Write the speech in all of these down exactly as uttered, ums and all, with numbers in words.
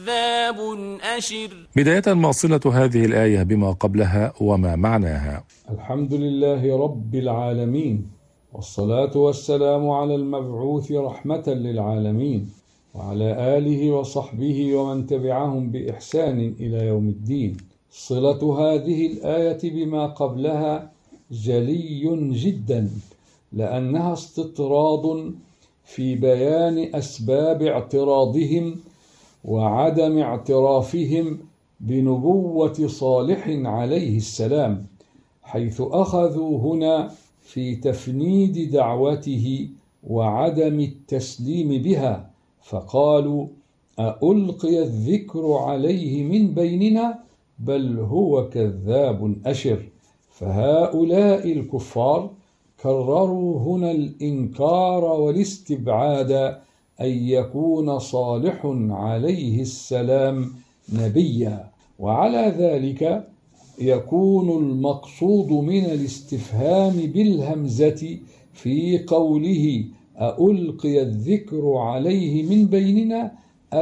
كذاب أشر. بداية ما صلة هذه الآية بما قبلها وما معناها؟ الحمد لله رب العالمين، والصلاة والسلام على المبعوث رحمة للعالمين، وعلى آله وصحبه ومن تبعهم بإحسان إلى يوم الدين. صلة هذه الآية بما قبلها جلي جدا، لأنها استطراد في بيان أسباب اعتراضهم وعدم اعترافهم بنبوة صالح عليه السلام، حيث أخذوا هنا في تفنيد دعوته وعدم التسليم بها، فقالوا: أألقي الذكر عليه من بيننا بل هو كذاب أشر. فهؤلاء الكفار كرروا هنا الإنكار والاستبعاد أن يكون صالح عليه السلام نبيا، وعلى ذلك يكون المقصود من الاستفهام بالهمزة في قوله أألقي الذكر عليه من بيننا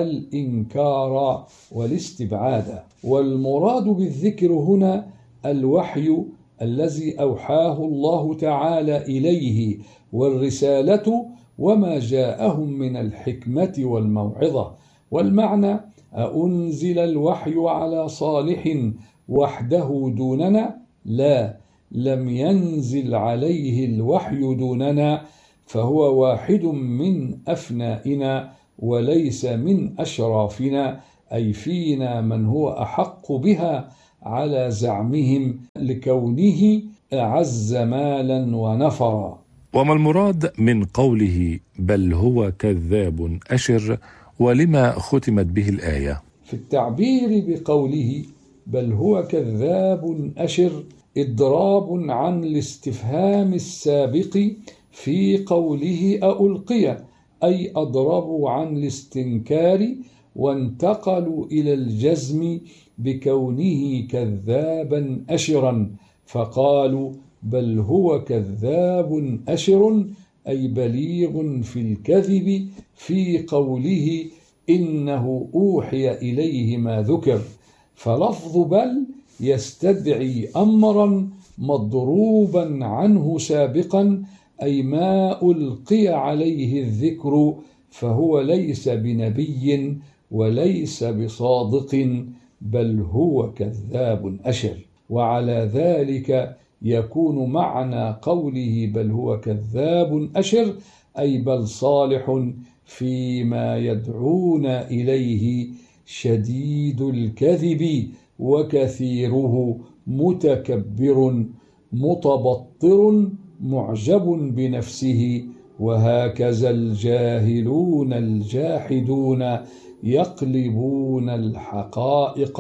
الإنكار والاستبعاد. والمراد بالذكر هنا الوحي الذي أوحاه الله تعالى إليه، والرسالة وما جاءهم من الحكمة والموعظة. والمعنى: أأنزل الوحي على صالح وحده دوننا؟ لا، لم ينزل عليه الوحي دوننا، فهو واحد من أفنائنا وليس من أشرافنا، أي فينا من هو أحق بها على زعمهم لكونه أعز مالا ونفرا. وما المراد من قوله بل هو كذاب أشر، ولما ختمت به الآية؟ في التعبير بقوله بل هو كذاب أشر إضراب عن الاستفهام السابق في قوله أألقي، أي أضربوا عن الاستنكار وانتقلوا إلى الجزم بكونه كذابا أشرا، فقالوا بل هو كذاب أشر، أي بليغ في الكذب في قوله إنه أوحي إليه ما ذكر. فلفظ بل يستدعي أمرا مضروبا عنه سابقا، أي ما ألقي عليه الذكر، فهو ليس بنبي وليس بصادق، بل هو كذاب أشر. وعلى ذلك يكون معنى قوله بل هو كذاب أشر أي بل صالح فيما يدعون إليه شديد الكذب وكثيره متكبر متبطر معجب بنفسه، وهكذا الجاهلون الجاحدون يقلبون الحقائق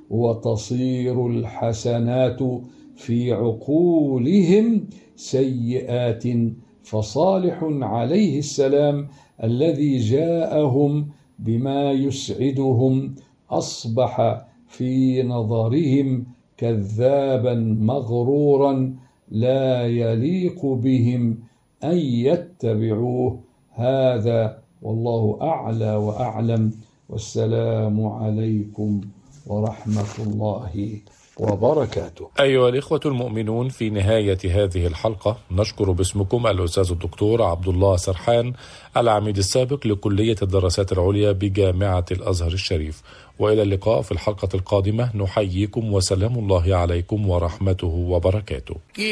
وتصير الحسنات في عقولهم سيئات. فصالح عليه السلام الذي جاءهم بما يسعدهم أصبح في نظرهم كذابا مغرورا لا يليق بهم أن يتبعوه. هذا والله أعلى وأعلم، والسلام عليكم ورحمة الله وبركاته. أيها الإخوة المؤمنون، في نهاية هذه الحلقة نشكر باسمكم الأستاذ الدكتور عبد الله سرحان، العميد السابق لكلية الدراسات العليا بجامعة الأزهر الشريف. وإلى اللقاء في الحلقة القادمة، نحييكم وسلام الله عليكم ورحمته وبركاته.